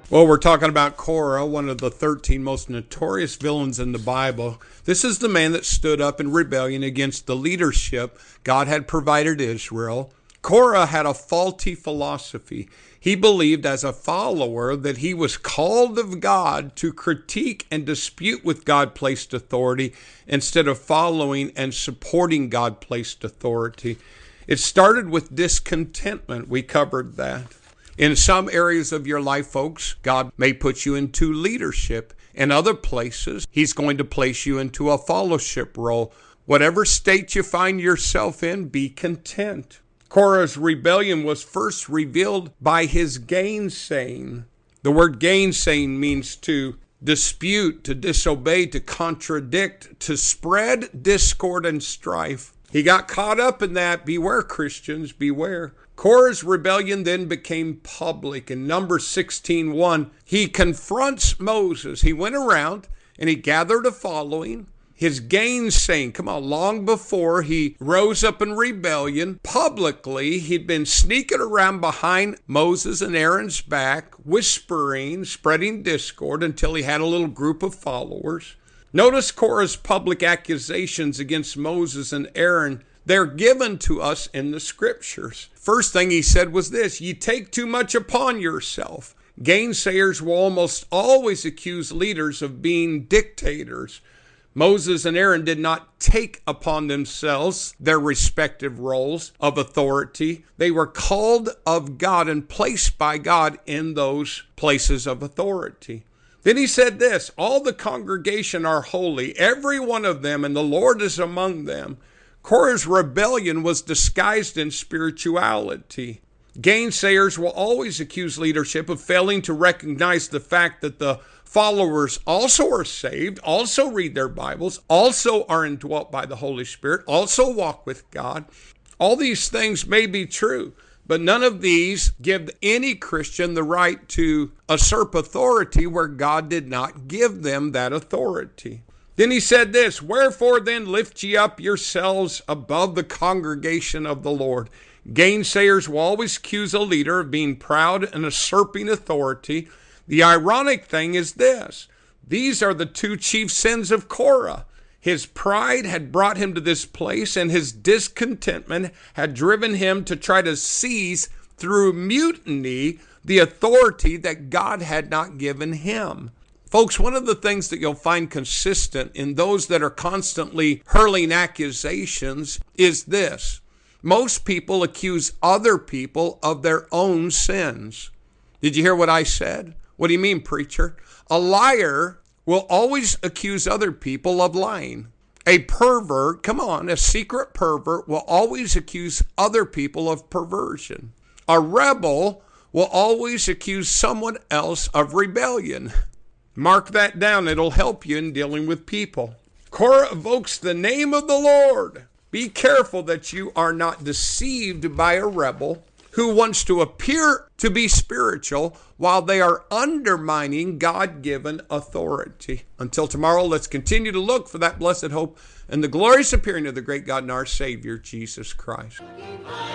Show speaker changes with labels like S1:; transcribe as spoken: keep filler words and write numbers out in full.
S1: Well, we're talking about Korah, one of the thirteen most notorious villains in the Bible. This is the man that stood up in rebellion against the leadership God had provided Israel. Korah had a faulty philosophy. He believed as a follower that he was called of God to critique and dispute with God-placed authority instead of following and supporting God-placed authority. It started with discontentment. We covered that. In some areas of your life, folks, God may put you into leadership. In other places, He's going to place you into a fellowship role. Whatever state you find yourself in, be content. Korah's rebellion was first revealed by his gainsaying. The word gainsaying means to dispute, to disobey, to contradict, to spread discord and strife. He got caught up in that. Beware, Christians, beware. Korah's rebellion then became public. In Numbers sixteen one, he confronts Moses. He went around and he gathered a following. His gainsaying, come on, long before he rose up in rebellion, publicly, he'd been sneaking around behind Moses and Aaron's back, whispering, spreading discord until he had a little group of followers. Notice Korah's public accusations against Moses and Aaron. They're given to us in the scriptures. First thing he said was this: "Ye take too much upon yourself." Gainsayers will almost always accuse leaders of being dictators. Moses and Aaron did not take upon themselves their respective roles of authority. They were called of God and placed by God in those places of authority. Then he said this: "All the congregation are holy, every one of them, and the Lord is among them." Korah's rebellion was disguised in spirituality. Gainsayers will always accuse leadership of failing to recognize the fact that the followers also are saved, also read their Bibles, also are indwelt by the Holy Spirit, also walk with God. All these things may be true, but none of these give any Christian the right to usurp authority where God did not give them that authority. Then he said this: "Wherefore then lift ye up yourselves above the congregation of the Lord." Gainsayers will always accuse a leader of being proud and usurping authority. The ironic thing is this: these are the two chief sins of Korah. His pride had brought him to this place, and his discontentment had driven him to try to seize through mutiny the authority that God had not given him. Folks, one of the things that you'll find consistent in those that are constantly hurling accusations is this: most people accuse other people of their own sins. Did you hear what I said? What do you mean, preacher? A liar will always accuse other people of lying. A pervert, come on, a secret pervert will always accuse other people of perversion. A rebel will always accuse someone else of rebellion. Mark that down. It'll help you in dealing with people. Korah evokes the name of the Lord. Be careful that you are not deceived by a rebel who wants to appear to be spiritual while they are undermining God-given authority. Until tomorrow, let's continue to look for that blessed hope and the glorious appearing of the great God and our Savior, Jesus Christ.